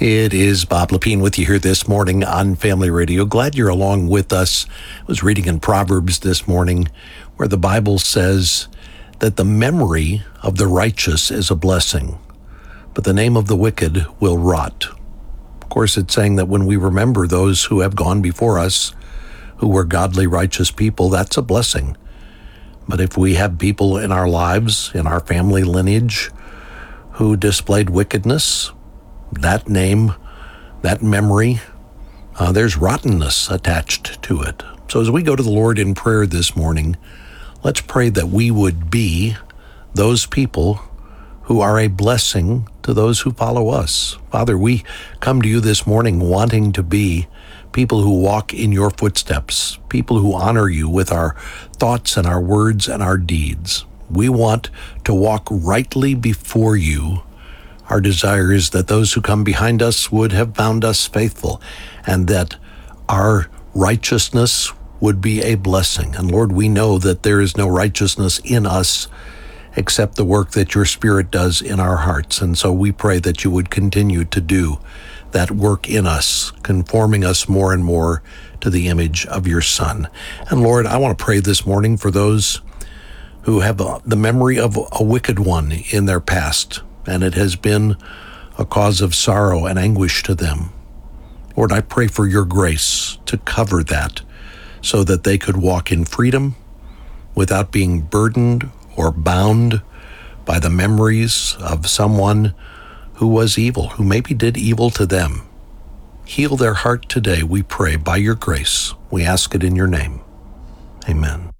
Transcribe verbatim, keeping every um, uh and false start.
It is Bob Lepine with you here this morning on Family Radio. Glad you're along with us. I was reading in Proverbs this morning where the Bible says that the memory of the righteous is a blessing, but the name of the wicked will rot. Of course, it's saying that when we remember those who have gone before us, who were godly, righteous people, that's a blessing. But if we have people in our lives, in our family lineage, who displayed wickedness, that name, that memory, uh, there's rottenness attached to it. So as we go to the Lord in prayer this morning, let's pray that we would be those people who are a blessing to those who follow us. Father, we come to you this morning wanting to be people who walk in your footsteps, people who honor you with our thoughts and our words and our deeds. We want to walk rightly before you. Our desire is that those who come behind us would have found us faithful, and that our righteousness would be a blessing. And Lord, we know that there is no righteousness in us except the work that your Spirit does in our hearts. And so we pray that you would continue to do that work in us, conforming us more and more to the image of your Son. And Lord, I want to pray this morning for those who have the memory of a wicked one in their past, and it has been a cause of sorrow and anguish to them. Lord, I pray for your grace to cover that so that they could walk in freedom without being burdened or bound by the memories of someone who was evil, who maybe did evil to them. Heal their heart today, we pray, by your grace. We ask it in your name. Amen.